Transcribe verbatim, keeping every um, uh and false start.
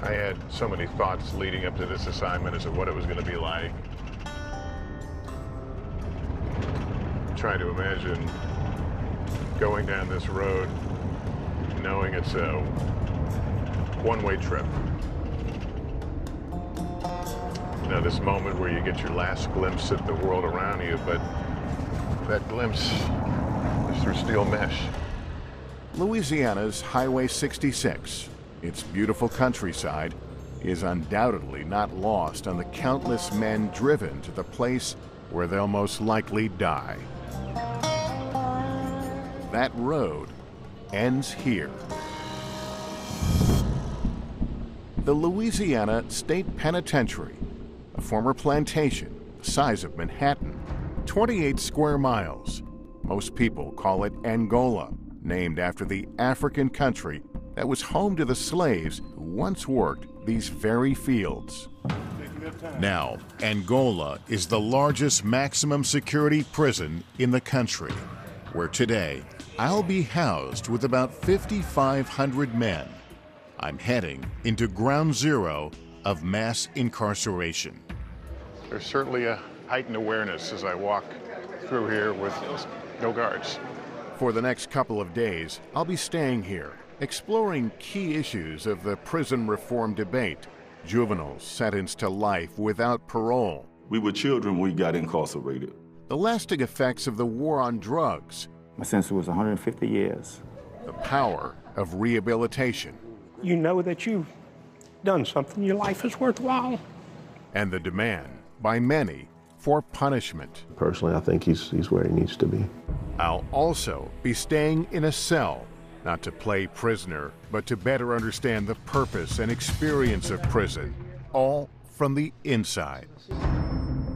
I had so many thoughts leading up to this assignment as to what it was going to be like. Trying to imagine going down this road knowing it's a one-way trip. You know, this moment where you get your last glimpse at the world around you, but that glimpse is through steel mesh. Louisiana's Highway sixty-six, its beautiful countryside, is undoubtedly not lost on the countless men driven to the place where they'll most likely die. That road ends here. The Louisiana State Penitentiary, a former plantation the size of Manhattan, twenty-eight square miles. Most people call it Angola, named after the African country that was home to the slaves who once worked these very fields. Now, Angola is the largest maximum security prison in the country, where today I'll be housed with about fifty-five hundred men. I'm heading into ground zero of mass incarceration. There's certainly a heightened awareness as I walk through here with no guards. For the next couple of days, I'll be staying here, exploring key issues of the prison reform debate. Juveniles sentenced to life without parole. We were children when we got incarcerated. The lasting effects of the war on drugs. My sentence was one hundred fifty years. The power of rehabilitation. You know that you've done something, your life is worthwhile. And the demand by many for punishment. Personally, I think he's, he's where he needs to be. I'll also be staying in a cell, not to play prisoner, but to better understand the purpose and experience of prison, all from the inside.